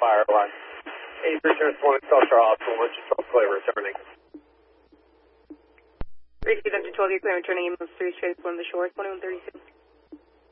fire line. 83 1 South Shore Hospital, 1 clear returning. Receive them to 12, you're clear returning ambulance 3 straight from the shore, 2132.